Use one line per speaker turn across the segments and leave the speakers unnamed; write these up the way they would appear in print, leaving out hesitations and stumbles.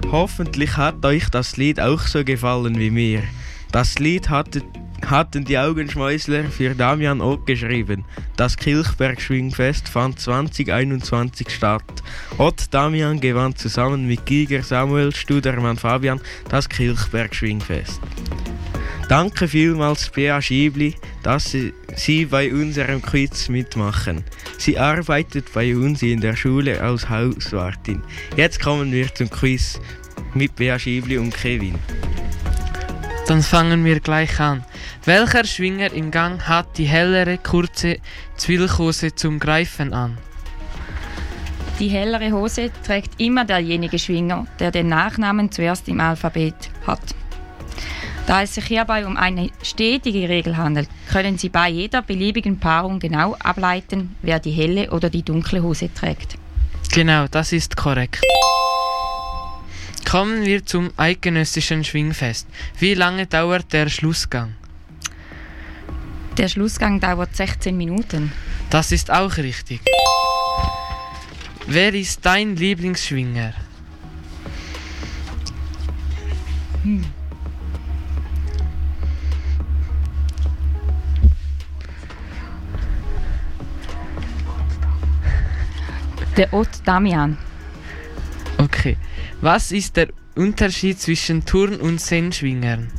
Hoffentlich hat euch das Lied auch so gefallen wie mir. Das Lied hatten die Augenschmäusler für Damian Ott geschrieben. Das Kilchberg Schwingfest fand 2021 statt. Ott Damian gewann zusammen mit Giger Samuel Studermann Fabian das Kilchberg Schwingfest. Danke vielmals Bea Schiebli, dass Sie bei unserem Quiz mitmachen. Sie arbeitet bei uns in der Schule als Hauswartin. Jetzt kommen wir zum Quiz mit Bea Schiebli und Kevin.
Dann fangen wir gleich an. Welcher Schwinger im Gang hat die hellere, kurze Zwilchhose zum Greifen an?
Die hellere Hose trägt immer derjenige Schwinger, der den Nachnamen zuerst im Alphabet hat. Da es sich hierbei um eine stetige Regel handelt, können Sie bei jeder beliebigen Paarung genau ableiten, wer die helle oder die dunkle Hose trägt.
Genau, das ist korrekt. Kommen wir zum eidgenössischen Schwingfest. Wie lange dauert der Schlussgang?
Der Schlussgang dauert 16 Minuten.
Das ist auch richtig. Wer ist dein Lieblingsschwinger?
Der Ott Damian.
Okay. Was ist der Unterschied zwischen Turn- und Zen-Schwingern?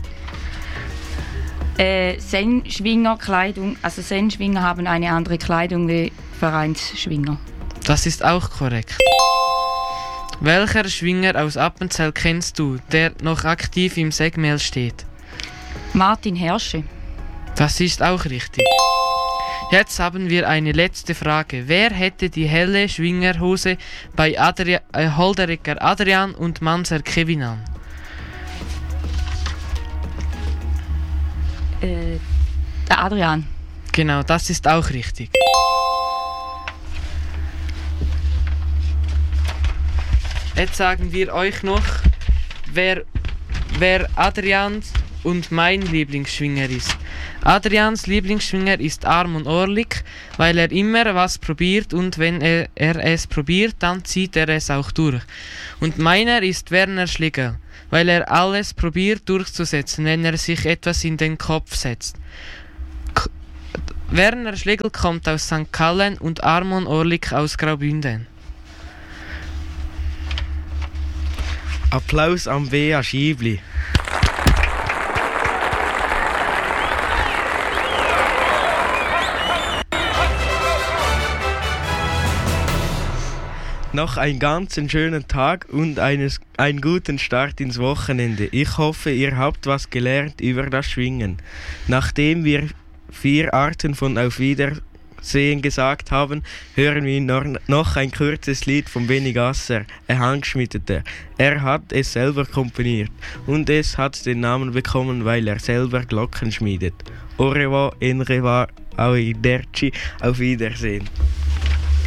Zen-Schwinger haben eine andere Kleidung wie Vereinsschwinger.
Das ist auch korrekt. Welcher Schwinger aus Appenzell kennst du, der noch aktiv im Segmel steht?
Martin Hirsche.
Das ist auch richtig. Jetzt haben wir eine letzte Frage. Wer hätte die helle Schwingerhose bei Holderecker Adrian und Manser Kevin an?
Der Adrian.
Genau, das ist auch richtig. Jetzt sagen wir euch noch, wer Adrians und mein Lieblingsschwinger ist. Adrians Lieblingsschwinger ist Armon Orlik, weil er immer was probiert und wenn er es probiert, dann zieht er es auch durch. Und meiner ist Werner Schlegel, weil er alles probiert durchzusetzen, wenn er sich etwas in den Kopf setzt. Werner Schlegel kommt aus St. Gallen und Armon Orlik aus Graubünden.
Applaus an Bea Schiebli. Noch einen ganz schönen Tag und einen guten Start ins Wochenende. Ich hoffe, ihr habt was gelernt über das Schwingen. Nachdem wir 4 Arten von Auf Wiedersehen gesagt haben, hören wir noch ein kurzes Lied von Benny Gasser, ein Handgeschmiedeter. Er hat es selber komponiert und es hat den Namen bekommen, weil er selber Glocken schmiedet. Au revoir, en revoir, arrivederci, auf Wiedersehen.